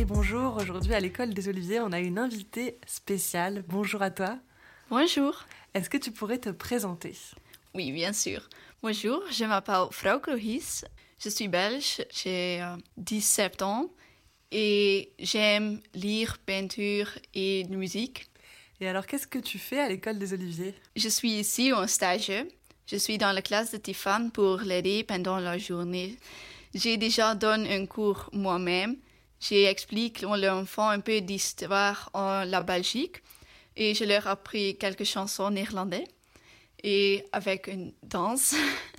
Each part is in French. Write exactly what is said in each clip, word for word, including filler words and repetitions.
et bonjour. Aujourd'hui à l'école des Oliviers, on a une invitée spéciale. Bonjour à toi. Bonjour. Est-ce que tu pourrais te présenter ? Oui, bien sûr. Bonjour, je m'appelle Frauke Rohis. Je suis belge, j'ai euh, dix-sept ans et j'aime lire, peinture et de musique. Et alors, qu'est-ce que tu fais à l'école des Oliviers ? Je suis ici en stage. Je suis dans la classe de Tiffane pour l'aider pendant la journée. J'ai déjà donné un cours moi-même. J'explique aux enfants un peu d'histoire en la Belgique et je leur ai appris quelques chansons néerlandaises et avec une danse.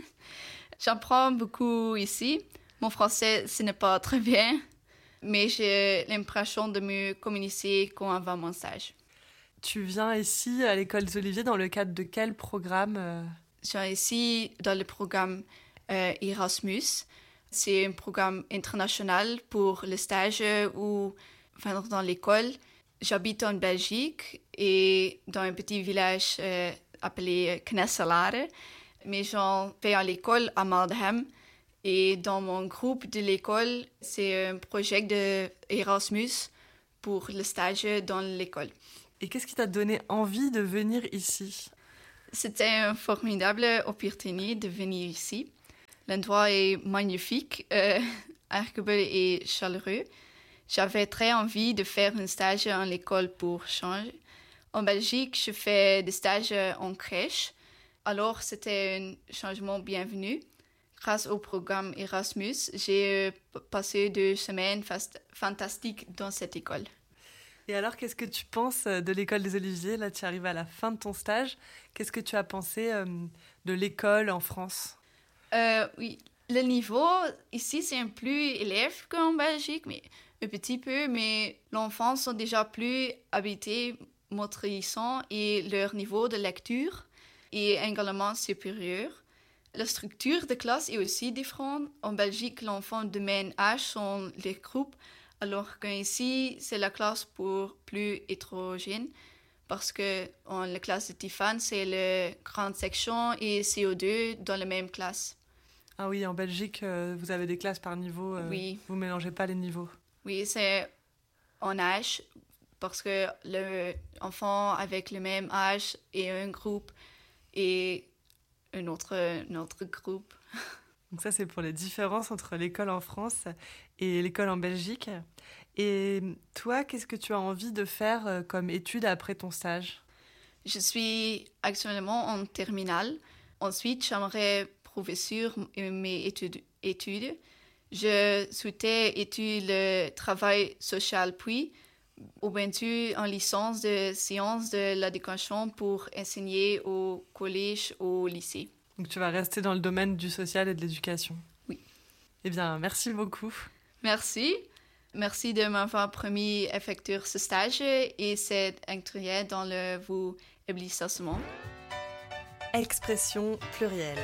J'apprends beaucoup ici. Mon français, ce n'est pas très bien, mais j'ai l'impression de mieux communiquer qu'avant mon stage. Tu viens ici à l'école des Oliviers dans le cadre de quel programme ? Je viens ici dans le programme euh, Erasmus. C'est un programme international pour le stage ou enfin, dans l'école. J'habite en Belgique et dans un petit village euh, appelé Knesselare. Mais j'en fais à l'école à Maldheim. Et dans mon groupe de l'école, c'est un projet d'Erasmus pour le stage dans l'école. Et qu'est-ce qui t'a donné envie de venir ici ? C'était une formidable opportunité de venir ici. L'endroit est magnifique, euh, agréable et chaleureux. J'avais très envie de faire un stage en l'école pour changer. En Belgique, je fais des stages en crèche. Alors, c'était un changement bienvenu. Grâce au programme Erasmus, j'ai passé deux semaines fast- fantastiques dans cette école. Et alors, qu'est-ce que tu penses de l'école des Oliviers ? Là, tu arrives à la fin de ton stage. Qu'est-ce que tu as pensé euh, de l'école en France ? euh, Oui, le niveau ici, c'est un plus élève qu'en Belgique, mais un petit peu. Mais les enfants sont déjà plus habités, motorisants et leur niveau de lecture est également supérieur. La structure de classe est aussi différente. En Belgique, les enfants de même âge sont les groupes, alors qu'ici, c'est la classe pour plus hétérogène, parce que en la classe de Tiffane, c'est la grande section et C O deux dans la même classe. Ah oui, en Belgique, euh, vous avez des classes par niveau. Euh, oui. Vous ne mélangez pas les niveaux. Oui, c'est en âge, parce que l'enfant avec le même âge est un groupe et un autre, un autre groupe. Donc ça, c'est pour les différences entre l'école en France et l'école en Belgique. Et toi, qu'est-ce que tu as envie de faire comme études après ton stage ? Je suis actuellement en terminale. Ensuite, j'aimerais poursuivre mes études. études. Je souhaitais étudier le travail social puis, ou bien en licence de sciences de l'éducation pour enseigner au collège ou au lycée. Donc tu vas rester dans le domaine du social et de l'éducation. Oui. Eh bien, merci beaucoup. Merci. Merci de m'avoir permis d'effectuer ce stage et cette entrée dans le vous établissement. Expression plurielle.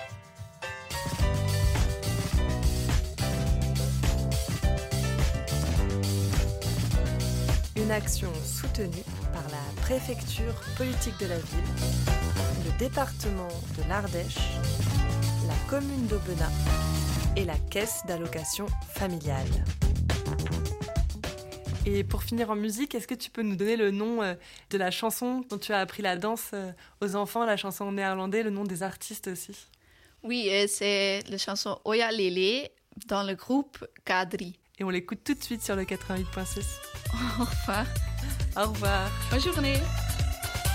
Une action soutenue par la préfecture politique de la ville, le département de l'Ardèche, la commune d'Aubenas et la caisse d'allocation familiale. Et pour finir en musique, est-ce que tu peux nous donner le nom de la chanson dont tu as appris la danse aux enfants, la chanson en néerlandais, le nom des artistes aussi ? Oui, c'est la chanson Oya Lele dans le groupe Kadri. Et on l'écoute tout de suite sur le quatre-vingt-huit virgule six. Au revoir. Au revoir. Bonne journée.